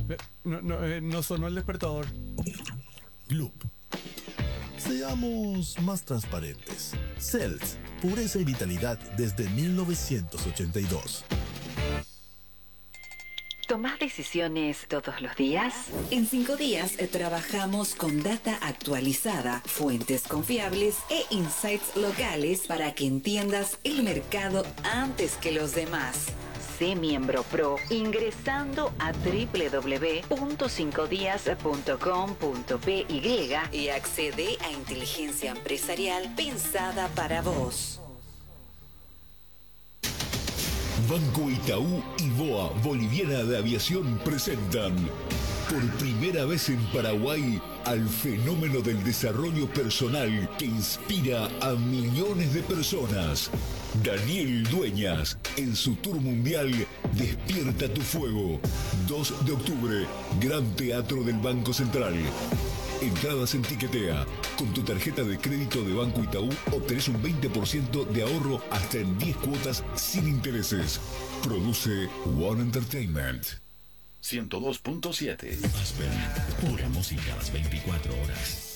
No sonó el despertador. Gloop. Seamos más transparentes. Cells, pureza y vitalidad desde 1982. ¿Tomás decisiones todos los días? En 5 días trabajamos con data actualizada, fuentes confiables e insights locales para que entiendas el mercado antes que los demás. Sé miembro pro ingresando a www.5dias.com.py y accede a inteligencia empresarial pensada para vos. Banco Itaú y BOA Boliviana de Aviación presentan por primera vez en Paraguay al fenómeno del desarrollo personal que inspira a millones de personas. Daniel Dueñas en su tour mundial Despierta tu Fuego. 2 de octubre, Gran Teatro del Banco Central. Entradas en Tiquetea. Con tu tarjeta de crédito de Banco Itaú obtenés un 20% de ahorro hasta en 10 cuotas sin intereses. Produce One Entertainment. 102.7 Aspen, pura música las 24 horas.